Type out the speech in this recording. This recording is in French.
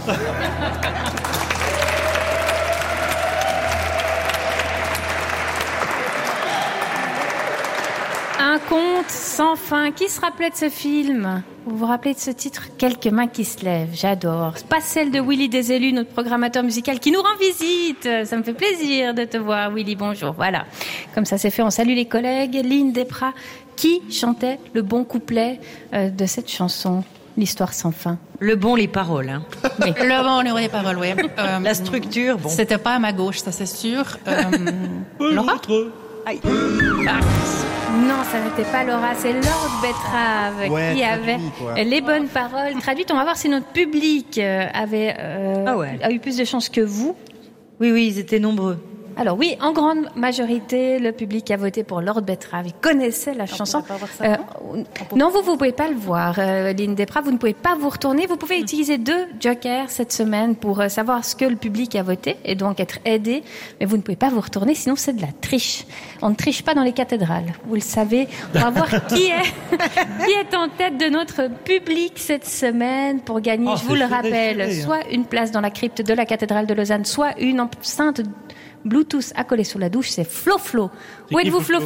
Un conte sans fin. Qui se rappelait de ce film? Vous vous rappelez de ce titre? Quelques mains qui se lèvent. J'adore. Pas celle de Willy Desélus, notre programmateur musical, qui nous rend visite. Ça me fait plaisir de te voir, Willy. Bonjour. Voilà. Comme ça c'est fait, on salue les collègues. Lynn Desprats, qui chantait le bon couplet de cette chanson? L'histoire sans fin. Le bon, les paroles. Hein. Oui. Le bon, les paroles, oui. La structure, bon. C'était pas à ma gauche, ça c'est sûr. Laura? Aïe. Non, ça n'était pas Laura, c'est Lord Betrave qui avait les bonnes paroles traduites. On va voir si notre public a eu plus de chance que vous. Oui, ils étaient nombreux. Alors oui, en grande majorité, le public a voté pour Lord Betrave. Il connaissait la chanson. Non, vous pouvez pas le voir, Lynn Desprats. Vous ne pouvez pas vous retourner. Vous pouvez utiliser 2 jokers cette semaine pour savoir ce que le public a voté et donc être aidé. Mais vous ne pouvez pas vous retourner, sinon c'est de la triche. On ne triche pas dans les cathédrales. Vous le savez. On va voir qui est en tête de notre public cette semaine pour gagner, je vous le rappelle, soit une place dans la crypte de la cathédrale de Lausanne, soit une enceinte Bluetooth à coller sous la douche. C'est Flo. Où êtes-vous, Flo?